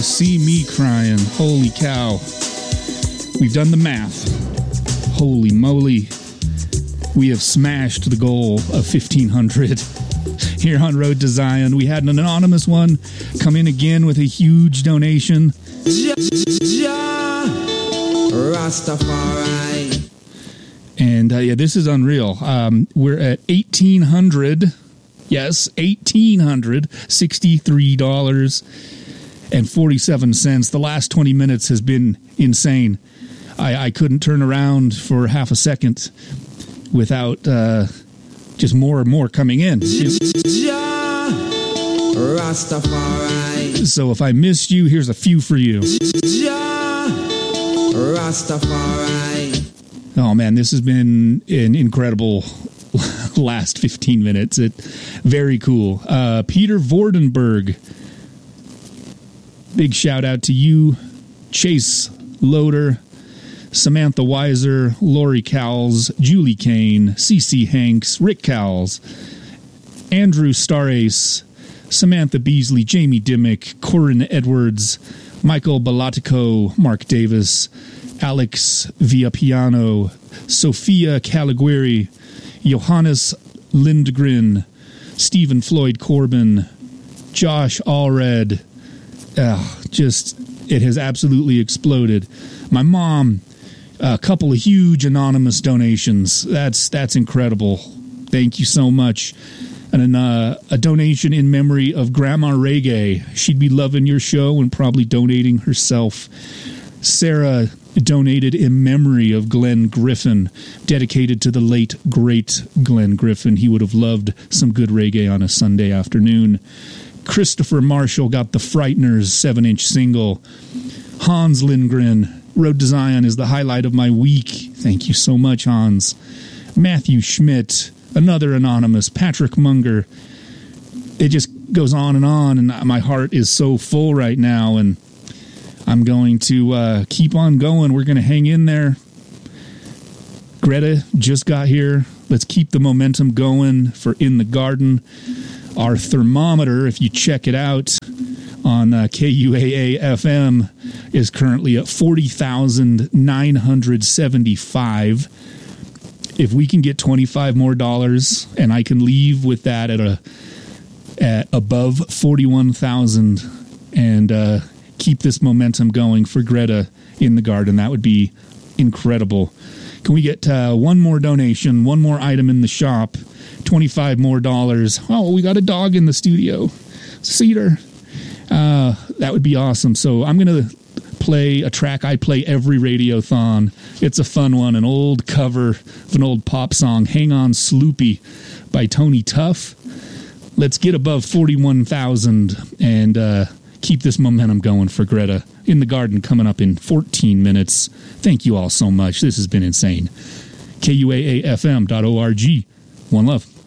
See me crying. Holy cow. We've done the math. Holy moly. We have smashed the goal of 1,500 here on Road to Zion. We had an anonymous one come in again with a huge donation. Rastafari. And yeah, this is unreal. We're at 1,800. Yes, $1,863.47. The last 20 minutes has been insane. I couldn't turn around for half a second without just more and more coming in. Rastafari. So if I missed you, here's a few for you. Rastafari. Oh man, this has been an incredible last 15 minutes. Very cool. Peter Vordenberg. Big shout out to you. Chase Loader. Samantha Weiser, Lori Cowles, Julie Kane, CC Hanks, Rick Cowles, Andrew Starace, Samantha Beasley, Jamie Dimmick, Corin Edwards, Michael Balatico, Mark Davis, Alex Villapiano, Sophia Caligueri, Johannes Lindgren, Stephen Floyd Corbin, Josh Allred. It has absolutely exploded. My mom, a couple of huge anonymous donations. That's incredible. Thank you so much. And a donation in memory of Grandma Reggae. She'd be loving your show and probably donating herself. Sarah donated in memory of Glenn Griffin, dedicated to the late, great Glenn Griffin. He would have loved some good reggae on a Sunday afternoon. Christopher Marshall got the Frighteners 7-inch single. Hans Lindgren, Road to Zion is the highlight of my week. Thank you so much, Hans. Matthew Schmidt, another anonymous. Patrick Munger. It just goes on, and my heart is so full right now, and I'm going to keep on going. We're going to hang in there. Greta just got here. Let's keep the momentum going for In the Garden. Our thermometer, if you check it out on KUAA-FM, is currently at 40,975. If we can get $25 more and I can leave with that at above 41,000 and keep this momentum going for Greta In the Garden, that would be incredible. Can we get one more donation, one more item in the shop, $25 more? Oh, we got a dog in the studio. Cedar. That would be awesome. So I'm going to play a track I play every Radiothon. It's a fun one, an old cover of an old pop song, Hang On Sloopy by Tony Tuff. Let's get above 41,000 and keep this momentum going for Greta In the Garden coming up in 14 minutes. Thank you all so much. This has been insane. KUAAFM.org. One love.